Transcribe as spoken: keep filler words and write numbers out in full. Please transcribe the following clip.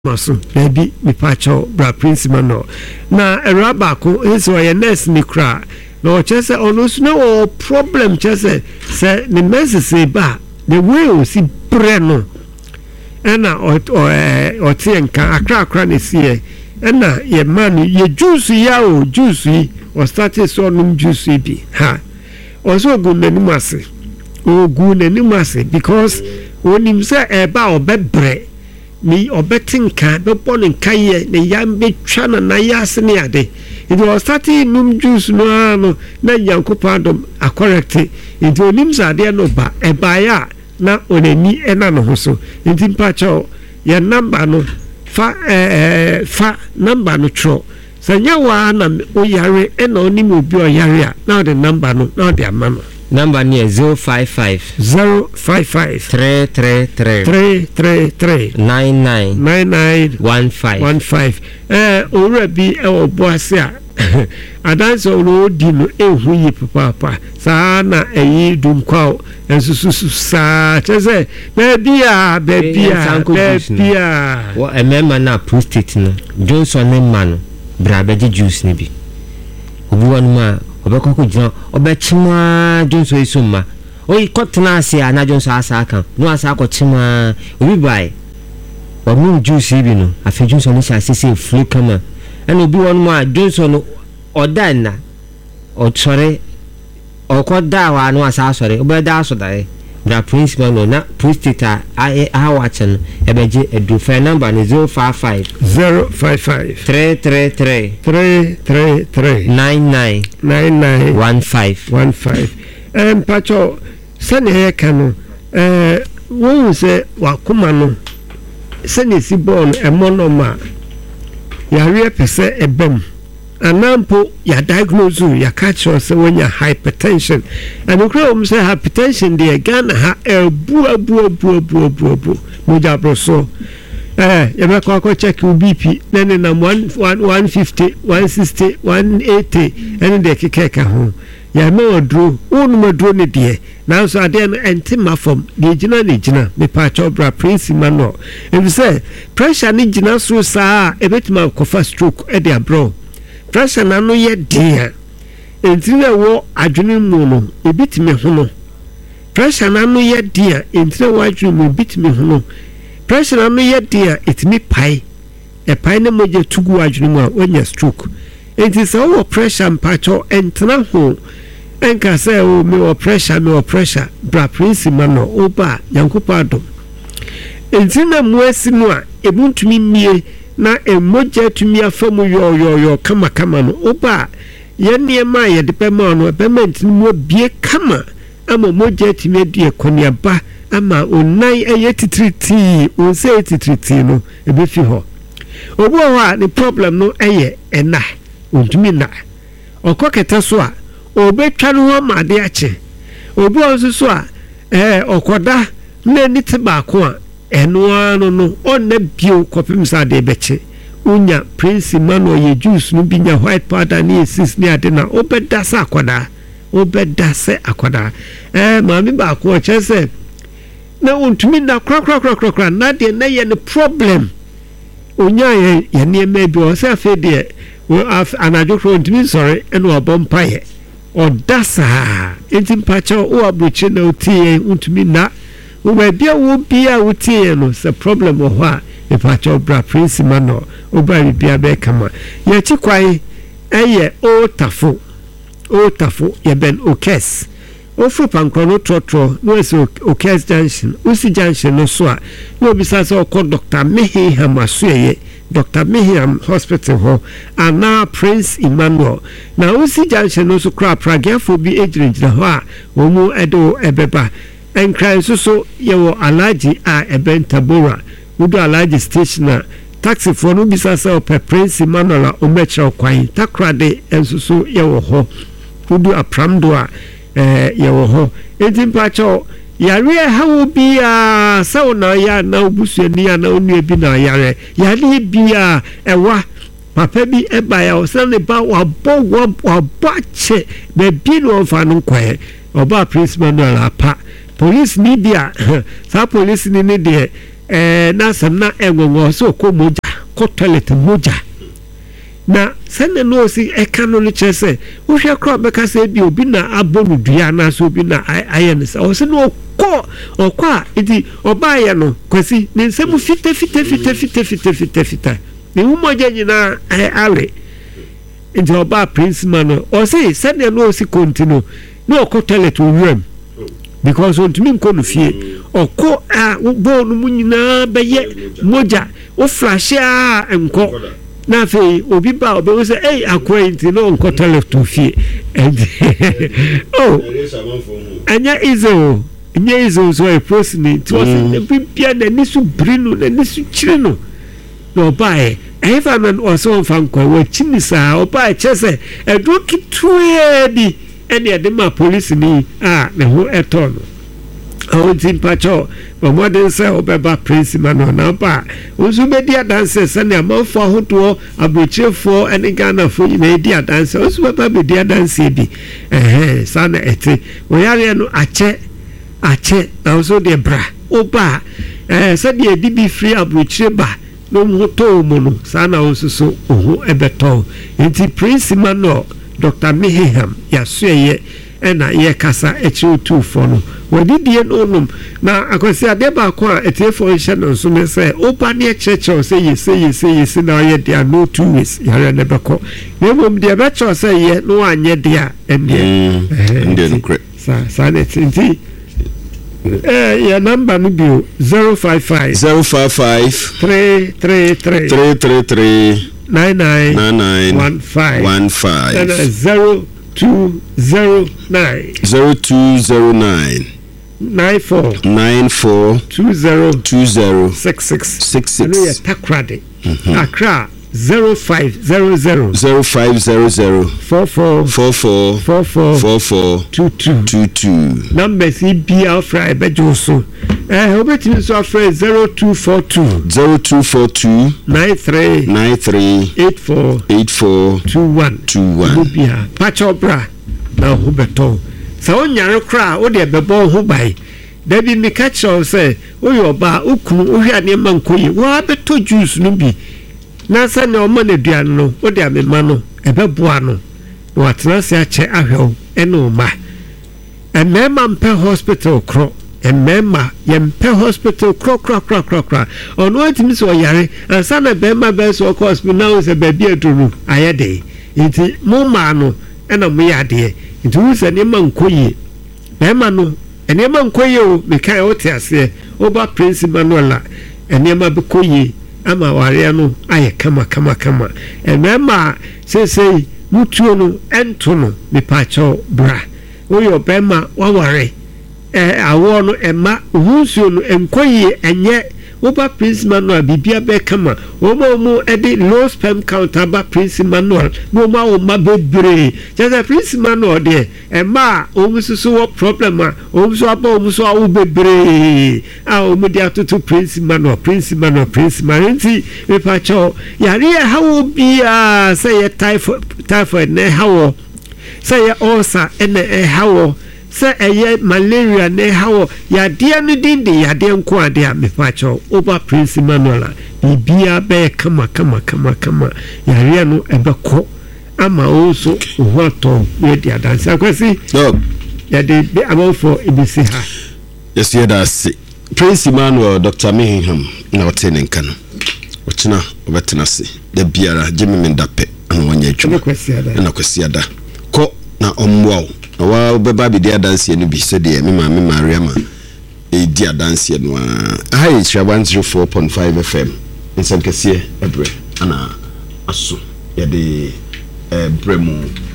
maso baby me pacho bra prince mano na eraba ko eso ye nurse ni kra no chese ono no problem chese se the nurse say ba the way o si breno ena o o ti enka akra akra ne sie ena ye man ye juice ya o juice o start so num juice bi ha o so gu nanim ase o gu nanim ase because onim say e ba obebre ni obetinka be born kaye ne yambe twa na yase ne ade it was starting num juice no no na yankopadom a correct it onim zade no ba e ba ya na onani ena no ho so ntim pacho ya number no fa eh fa number no tro sanya wa na oyare ena onim obi oyare a na the number no na the amano number near zero five five zero five five three three three three three three nine nine nine nine one five one five. Eh, ora bi e oboase a adanse oro di no ehu yi papa sa na eyi dum kwa ensusu sa chese baby a baby a baby a wo emema na prostate no Johnson ne man bra be juice ni bi obi wonu ma obekọ ko jina obechima Johnson isoma oyi kotena ase ana Johnson asa kan no asa akochima obi bai omu juice bi no afi Johnson ni sase flu kama ena obi wonu ma Johnson odanna ochore okoda wa no asa asore obeda asodare bra principal no na prostate a a wachen ebeje edu fa number ni zero five five zero five five three three three three three three nine nine nine nine one five one five. Um, pacho sani ye kanu eh wo se wakoma no sani si born e monoma ya re pese ebem anampo ya diagnose ya catch us when you hypertension and okra um say hypertension dey Ghana ha ebu ebu ebu ebu ebu ebu moja broso eh ya be ko ko check B P na na one fifty one sixty one eighty and dey kekeka ho ya me odro wonu modro ne de na so ade no entima from de gina ne gina me pa chobra prince mano if say pressure ne gina so saa ebetima kofa stroke e de abro pressure na no ye dia entire wo adwene mu no ebitime ho no pressure na no ye dia entire wo adwene mu ebitime ho no pressure na no ye dia etimi pai e pai na moje tugu adwene mu a onya stroke enti so wo pressure mpacho entena ho enka say o me wo pressure me wo pressure bra prince mano oba yankopado enti na mu asinu a ebuntumi mie na emoja tumi afamu yo yo yo kama kama no oba ye niema ye de pema no payment ni mo bie kama ama moja tumi die koniaba ama onai eye titriti on say titriti no ebe fi ho obo wa the problem no eye ena ontumi na okokete so a obetwa no ho ma de ache obi onso so a eh okoda na ni te ba ko a eno anu no onna bio kopim sa de beche unya prince mano ye juice no binya white powder ni sis ni ade na obeda sa akoda obeda se akoda eh mami ba ko chese na ontumi na kra kra kra kra kra na de na ye ne problem unya ye ye ne mebi o se afi de we af anajo kro ontumi sorry eno obompa ye odasa entimpacha o abuche na otie ontumi na we bia wo bia wotie no se problem o ho a e pacho bra prince mano oba bia be kama ye chi kwai eye o tafo o tafo ye ben okes o fu pankro no trotro no eso okes junction usi junction no so a no bisa so ko Doctor Mehi Hamasuye Doctor Mehiam Hospital ho ana Prince Emmanuel na usi junction no so kra pragiafo bi ejirejira ho a wo mu edo ebeba enkran so so yewo alaji a ebentabora wudu alaji station taxi for no bisa say per Prince Emmanuel o mecha kwan takrade enso so yewo ho wudu apramdo a eh yewo ho entimpacho yare hawo bia sawo na ya na obusuani ya na onu bi na yare yare bia ewa papa bi eba ya osane ba wa bo wa bache be bi no fa no kwae oba Prince Manuel apa police ni dia sa police ni ni de eh na sam na engongo so ko moja ko toilet moja na sene no si eka no le chese wo hwe kro be ka se bi obi na abonu dua na so bi na ayen se o se no ko okwa iti oba ye no kwasi ne nsemu fite fite fite fite fite fite fite ne wo moja nyina ale nti oba prince man o se sene no si continue no ko toilet wurem because on to me ko no fie oko a bo no munyina be ye moja o flash a enko na fe obi ba obi say eh acquaint no enko toilet to fie oh anya izo anya izo so e prosni to say bibia na nisu brinu na nisu chirino no bae eva man also fan kwa we chinisa oba chese edoki tuedi ene edema police ni ah ne ho eton o timpacho but modern say obeba prince man na ba ozu be dia dance se na amafo ahodo abrochefo ene Ghana fo na dia dance ozu beba be dia dance bi eh sana ete o yare no ache ache na ozo de bra oba eh se de dibi free abrocheba no moto mo no sana osuso oho ebeto enti prince man no Doctor Miham ya suye ena ye kasa echi two for no wadi die no num na akwasi ade ba ko a etefo hye no so me say opa ne cheche say ye say ye say ye say na ye dia no two ways ya ne beko we mum dia be cho say ye no anye dia ende ende no kre sa sa ne tinti eh ya number no bio zero five five zero five five three three three three three three nine nine nine nine one five one five and zero two zero nine zero two zero nine nine four nine four two zero two zero six six six and we six takrade Accra zero five zero zero zero five zero zero four four four four four four four four two two two two number C B L Fry Bejoso eh obetimi so afre zero two four two zero two four two nine three nine three eight four eight four two one two one Lubia Pachobra na hubeto sa onyare kra wo de bebo ho bai dabi mi catch on say wo yo ba ukunu wo hwa ne mankoyi wo abeto juice no bi na sa ne o ma na duan no wo de amema no ebeboa no no atena se ache ahwew eno ma emema mpe hospital kro emema yempe hospital kro kro kro kro kro ono atimi so yare ansa na bema be so hospital na se ba bi aduru ayede nti mo ma no ena mo yade nti wo se ne mankoyi bema no ene mankoyi o me kai o te ase oba prince Manuela ene ma be koyi ama ware no aye kama kama kama emema se se mutuo no ento no me pacho bra oyo bema waware eh awo no ema hunsuo no enkoyi enye oba prince Manuel bibia be kama omo omo edi low sperm count aba prince Manuel no ma o ma bebre just prince Manuel de ema omo susu wo problem a omo so aba omo so awo bebre a omo dia to prince Manuel prince Manuel prince Manuel we pacho yare hawo bia say typhoid typhoid ne hawo say ulcer ene hawo say eye malaria ne hawo ya dia no dindi ya de nko ade a mefacho oba prince Manuela bibia be kama kama kama kama ya ria no ebeko ama oso hoto we dia dance akwasi no ya de be amofo ibisi ha yes yeah that's Prince Emmanuel Doctor Miham na otene nkano ochina obetena se da biara Jimmy Mendape ana wanya atwa na kwasi ada ko na omwa na wa beba bi dia dance no bi se de me ma me Mariama e dia dance no a hi one oh four point five F M in Sankese ebre ana aso ya de eh bremu